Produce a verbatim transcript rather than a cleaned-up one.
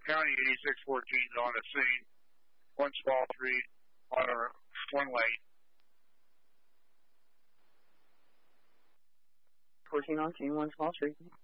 County eighty-six fourteen is on the scene. One small three on our one lane. fourteen on scene, one small three.